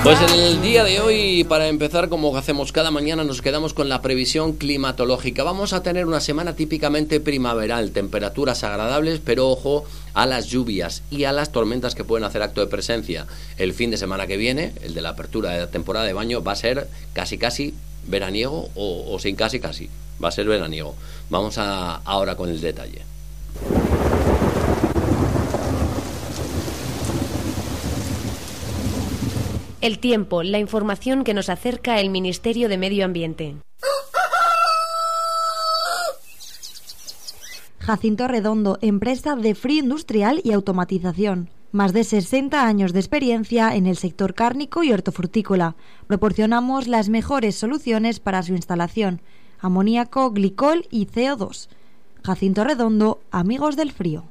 Pues el día de hoy, para empezar, como hacemos cada mañana, nos quedamos con la previsión climatológica. Vamos a tener una semana típicamente primaveral, temperaturas agradables, pero ojo a las lluvias y a las tormentas que pueden hacer acto de presencia. El fin de semana que viene, el de la apertura de la temporada de baño, va a ser casi veraniego o sin casi, va a ser veraniego. Vamos ahora con el detalle. El tiempo, la información que nos acerca el Ministerio de Medio Ambiente. Jacinto Redondo, empresa de frío industrial y automatización. Más de 60 años de experiencia en el sector cárnico y hortofrutícola. Proporcionamos las mejores soluciones para su instalación: amoníaco, glicol y CO2. Jacinto Redondo, amigos del frío.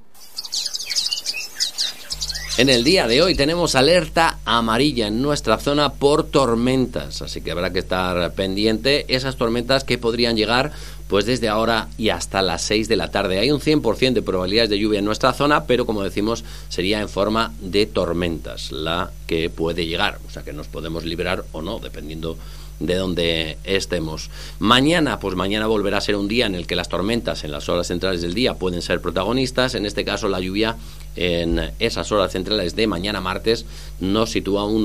En el día de hoy tenemos alerta amarilla en nuestra zona por tormentas, así que habrá que estar pendiente. Esas tormentas que podrían llegar pues desde ahora y hasta las 6 de la tarde. Hay un 100% de probabilidades de lluvia en nuestra zona, pero como decimos, sería en forma de tormentas la que puede llegar. O sea que nos podemos librar o no, dependiendo de donde estemos. Mañana volverá a ser un día en el que las tormentas en las horas centrales del día pueden ser protagonistas. En este caso, la lluvia en esas horas centrales de mañana martes nos sitúa un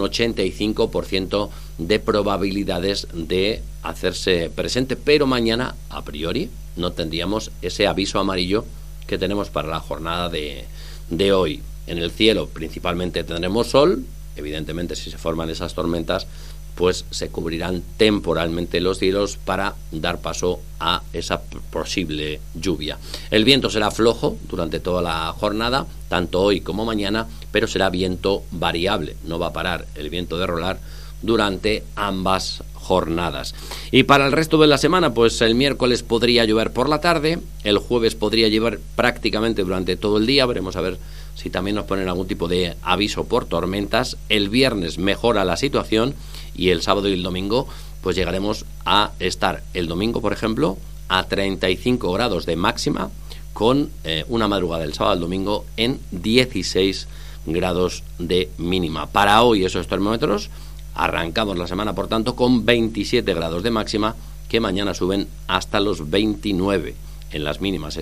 85% de probabilidades de hacerse presente, pero mañana a priori no tendríamos ese aviso amarillo que tenemos para la jornada de hoy. En el cielo principalmente tendremos sol. Evidentemente, si se forman esas tormentas, pues se cubrirán temporalmente los cielos para dar paso a esa posible lluvia. El viento será flojo durante toda la jornada, tanto hoy como mañana, pero será viento variable, no va a parar el viento de rolar durante ambas jornadas. Y para el resto de la semana, pues el miércoles podría llover por la tarde, el jueves podría llover prácticamente durante todo el día, veremos a ver si también nos ponen algún tipo de aviso por tormentas. El viernes mejora la situación y el sábado y el domingo pues llegaremos a estar el domingo, por ejemplo, a 35 grados de máxima, con una madrugada del sábado al domingo en 16 grados de mínima. Para hoy esos termómetros, arrancamos la semana por tanto con 27 grados de máxima, que mañana suben hasta los 29 en las mínimas.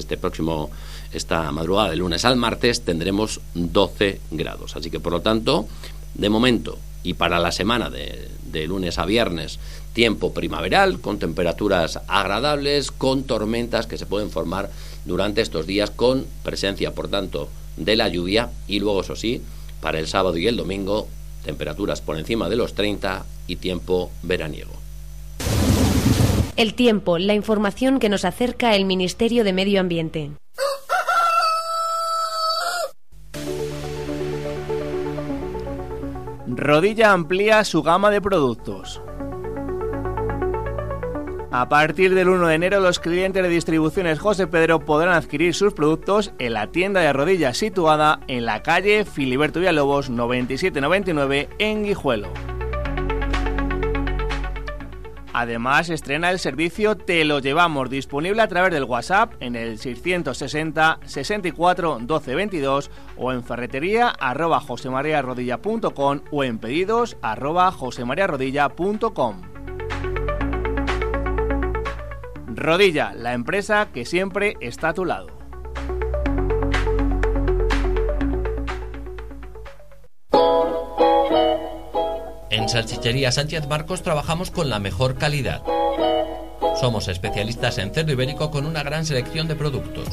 Esta madrugada de lunes al martes tendremos 12 grados, así que por lo tanto, de momento y para la semana de lunes a viernes, tiempo primaveral, con temperaturas agradables, con tormentas que se pueden formar durante estos días, con presencia, por tanto, de la lluvia. Y luego, eso sí, para el sábado y el domingo, temperaturas por encima de los 30 y tiempo veraniego. El tiempo, la información que nos acerca el Ministerio de Medio Ambiente. Rodilla amplía su gama de productos. A partir del 1 de enero, los clientes de Distribuciones José Pedro podrán adquirir sus productos en la tienda de Rodilla situada en la calle Filiberto Villalobos 9799 en Guijuelo. Además, estrena el servicio Te lo llevamos, disponible a través del WhatsApp en el 660 64 12 22 o en ferretería@josemariarodilla.com o en pedidos @josemariarodilla.com. Rodilla, la empresa que siempre está a tu lado. En Salchichería Sánchez Marcos trabajamos con la mejor calidad. Somos especialistas en cerdo ibérico con una gran selección de productos.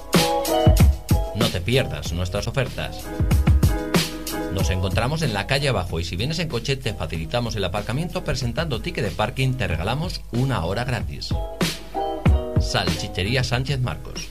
No te pierdas nuestras ofertas. Nos encontramos en la calle abajo y si vienes en coche te facilitamos el aparcamiento. Presentando ticket de parking te regalamos 1 hora gratis. Salchichería Sánchez Marcos.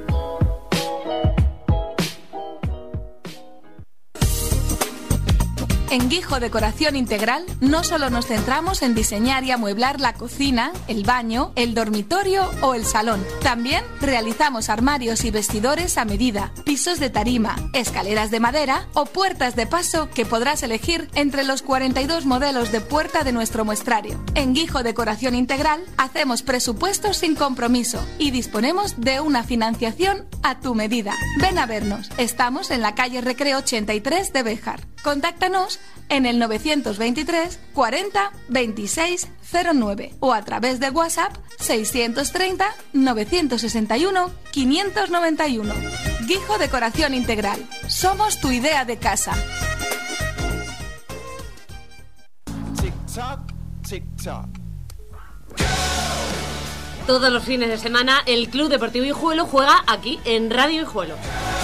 En Guijo Decoración Integral no solo nos centramos en diseñar y amueblar la cocina, el baño, el dormitorio o el salón. También realizamos armarios y vestidores a medida, pisos de tarima, escaleras de madera o puertas de paso que podrás elegir entre los 42 modelos de puerta de nuestro muestrario. En Guijo Decoración Integral hacemos presupuestos sin compromiso y disponemos de una financiación a tu medida. Ven a vernos. Estamos en la calle Recreo 83 de Béjar. Contáctanos en el 923 40 26 09 o a través de WhatsApp 630 961 591. Guijo Decoración Integral. Somos tu idea de casa. Todos los fines de semana el Club Deportivo Guijuelo juega aquí en Radio Guijuelo.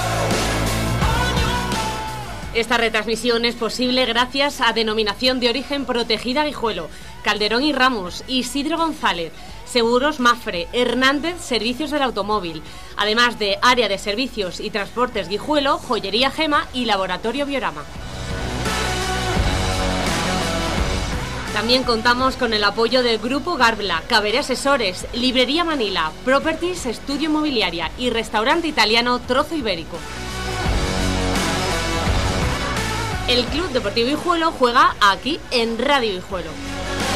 Esta retransmisión es posible gracias a Denominación de Origen Protegida Guijuelo, Calderón y Ramos, Isidro González, Seguros Mafre, Hernández Servicios del Automóvil, además de Área de Servicios y Transportes Guijuelo, Joyería Gema y Laboratorio Biorama. También contamos con el apoyo del Grupo Garbla, Caberé Asesores, Librería Manila, Properties Estudio Mobiliaria y Restaurante Italiano Trozo Ibérico. El Club Deportivo Guijuelo juega aquí en Radio Guijuelo.